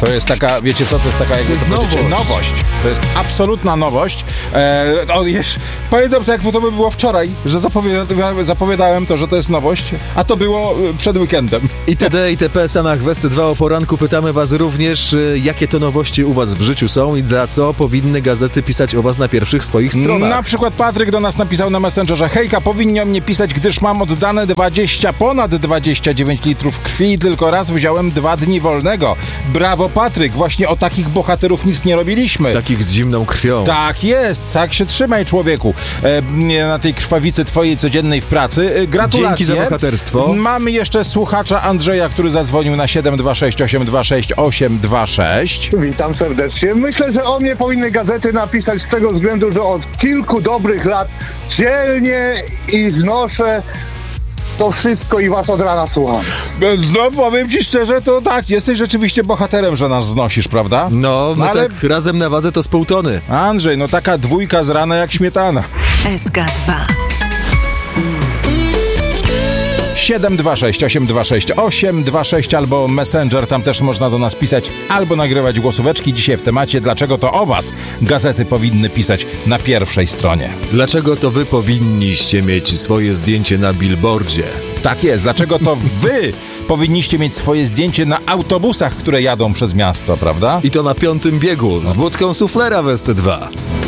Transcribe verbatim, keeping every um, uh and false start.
To jest taka, wiecie co, to jest taka, jak to jest to nowość. nowość. To jest absolutna nowość. E, o, jesz, pamiętam to, jak to by było wczoraj, że zapowiada, zapowiadałem to, że to jest nowość, a to było przed weekendem. Itd. itp. Sanach w S C dwa o poranku pytamy was również, jakie to nowości u was w życiu są i za co powinny gazety pisać o was na pierwszych swoich stronach. Na przykład Patryk do nas napisał na Messengerze: hejka, powinni o mnie pisać, gdyż mam oddane dwadzieścia, ponad dwadzieścia dziewięć litrów krwi i tylko raz wziąłem dwa dni wolnego. Brawo, Patryk, właśnie o takich bohaterów nic nie robiliśmy. Takich z zimną krwią. Tak jest, tak się trzymaj, człowieku. E, na tej krwawicy twojej codziennej w pracy. E, gratulacje. Dzięki za bohaterstwo. Mamy jeszcze słuchacza Andrzeja, który zadzwonił na siedem dwa sześć osiem dwa sześć osiem dwa sześć. Witam serdecznie. Myślę, że o mnie powinny gazety napisać z tego względu, że od kilku dobrych lat dzielnie i znoszę to wszystko i was od rana słucham. No powiem ci szczerze, to tak, jesteś rzeczywiście bohaterem, że nas znosisz, prawda? No, no ale tak razem na wadze to z pół tony. Andrzej, no taka dwójka z rana jak śmietana. S K dwa siedem dwa sześć osiem dwa sześć osiem dwa sześć albo Messenger, tam też można do nas pisać albo nagrywać głosóweczki. Dzisiaj w temacie: dlaczego to o was gazety powinny pisać na pierwszej stronie. Dlaczego to wy powinniście mieć swoje zdjęcie na billboardzie? Tak jest, dlaczego to wy powinniście mieć swoje zdjęcie na autobusach, które jadą przez miasto, prawda? I to na piątym biegu z budką suflera w S C dwa.